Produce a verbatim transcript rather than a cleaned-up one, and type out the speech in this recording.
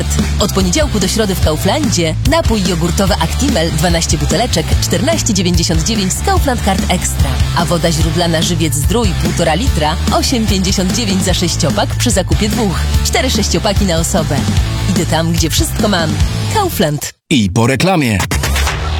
Od poniedziałku do środy w Kauflandzie napój jogurtowy Actimel dwanaście buteleczek czternaście dziewięćdziesiąt dziewięć z Kaufland Card Extra, a woda źródlana Żywiec Zdrój półtora litra osiem pięćdziesiąt dziewięć za sześciopak przy zakupie dwóch. Cztery sześciopaki na osobę. Idę tam, gdzie wszystko mam. Kaufland. I po reklamie.